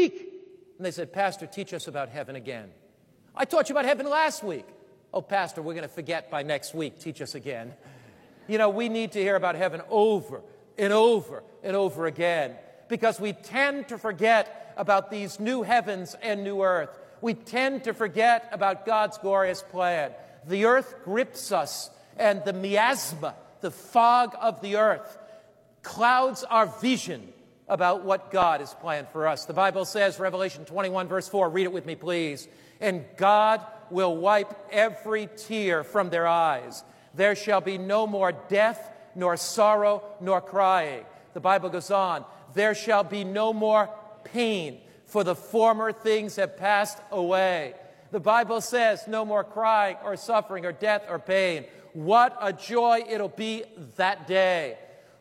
week. And they said, Pastor, teach us about heaven again. I taught you about heaven last week. Oh, Pastor, we're going to forget by next week. Teach us again. You know, we need to hear about heaven over and over and over again, because we tend to forget about these new heavens and new earth. We tend to forget about God's glorious plan. The earth grips us, and the miasma, the fog of the earth, clouds our vision about what God has planned for us. The Bible says, Revelation 21, verse 4, read it with me, please. And God will wipe every tear from their eyes. There shall be no more death, nor sorrow, nor crying. The Bible goes on, there shall be no more pain, for the former things have passed away. The Bible says no more crying or suffering or death or pain. What a joy it'll be that day.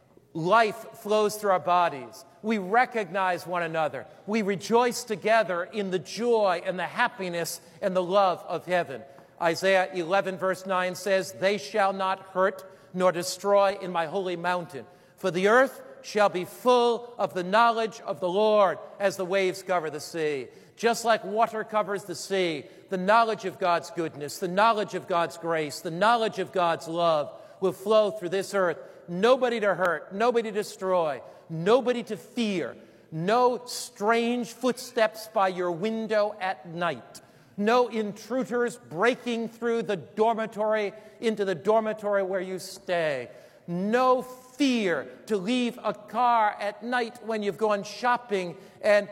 Life flows through our bodies. We recognize one another. We rejoice together in the joy and the happiness and the love of heaven. Isaiah 11, verse 9 says, they shall not hurt nor destroy in my holy mountain, for the earth shall be full of the knowledge of the Lord as the waves cover the sea. Just like water covers the sea, the knowledge of God's goodness, the knowledge of God's grace, the knowledge of God's love will flow through this earth. Nobody to hurt, nobody to destroy, nobody to fear, no strange footsteps by your window at night, no intruders breaking through the dormitory into the dormitory where you stay, no fear to leave a car at night when you've gone shopping and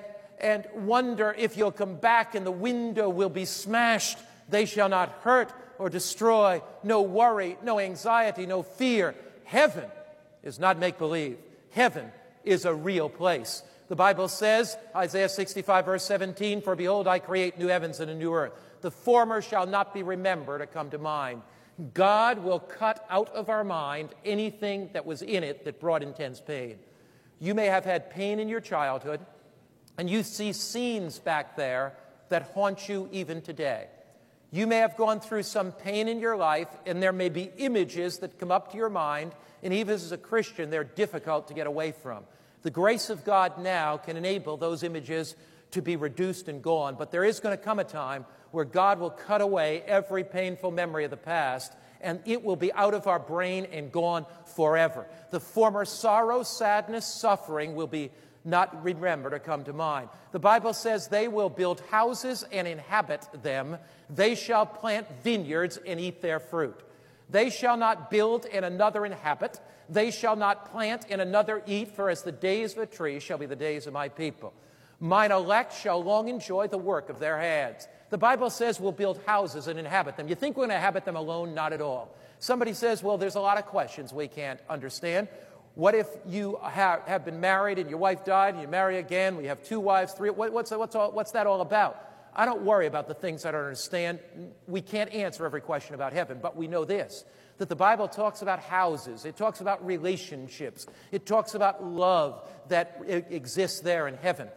wonder if you'll come back and the window will be smashed. They shall not hurt or destroy. No worry, no anxiety, no fear. Heaven is not make-believe. Heaven is a real place. The Bible says, Isaiah 65, verse 17, for behold, I create new heavens and a new earth. The former shall not be remembered or come to mind. God will cut out of our mind anything that was in it that brought intense pain. You may have had pain in your childhood, and you see scenes back there that haunt you even today. You may have gone through some pain in your life, and there may be images that come up to your mind, and even as a Christian, they're difficult to get away from. The grace of God now can enable those images to be reduced and gone, but there is going to come a time where God will cut away every painful memory of the past, and it will be out of our brain and gone forever. The former sorrow, sadness, suffering will be not remembered or come to mind. The Bible says they will build houses and inhabit them. They shall plant vineyards and eat their fruit. They shall not build and another inhabit. They shall not plant and another eat, for as the days of a tree shall be the days of my people. Mine elect shall long enjoy the work of their hands. The Bible says we'll build houses and inhabit them. You think we're going to inhabit them alone? Not at all. Somebody says, well, there's a lot of questions we can't understand. What if you have been married and your wife died and you marry again? We have 2 wives, 3. What's that all about? I don't worry about the things I don't understand. We can't answer every question about heaven, but we know this, that the Bible talks about houses. It talks about relationships. It talks about love that exists there in heaven.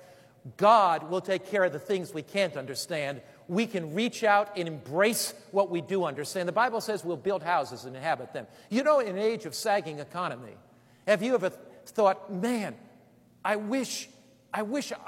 God will take care of the things we can't understand. We can reach out and embrace what we do understand. The Bible says we'll build houses and inhabit them. You know, in an age of sagging economy, have you ever thought, man, I wish I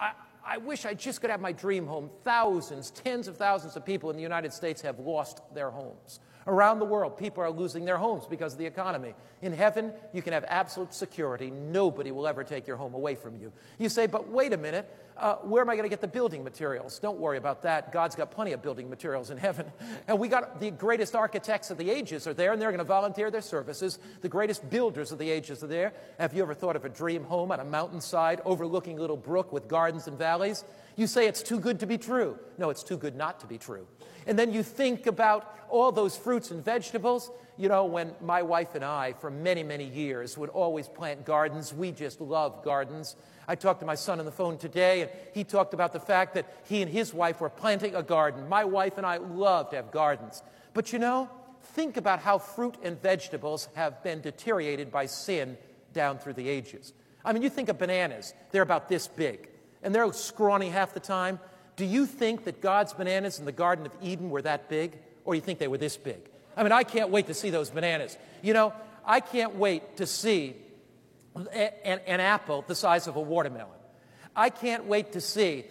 just could have my dream home. Thousands, tens of thousands of people in the United States have lost their homes. Around the world, people are losing their homes because of the economy. In heaven, you can have absolute security. Nobody will ever take your home away from you. You say, but wait a minute, where am I going to get the building materials? Don't worry about that. God's got plenty of building materials in heaven. And we got the greatest architects of the ages are there, and they're going to volunteer their services. The greatest builders of the ages are there. Have you ever thought of a dream home on a mountainside overlooking a little brook with gardens and valleys? You say it's too good to be true. No, it's too good not to be true. And then you think about all those fruits and vegetables. You know, when my wife and I, for many, many years, would always plant gardens. We just love gardens. I talked to my son on the phone today, and he talked about the fact that he and his wife were planting a garden. My wife and I love to have gardens. But you know, think about how fruit and vegetables have been deteriorated by sin down through the ages. I mean, you think of bananas. They're about this big, and they're scrawny half the time. Do you think that God's bananas in the Garden of Eden were that big, or you think they were this big? I mean, I can't wait to see those bananas. You know, I can't wait to see an apple the size of a watermelon. I can't wait to see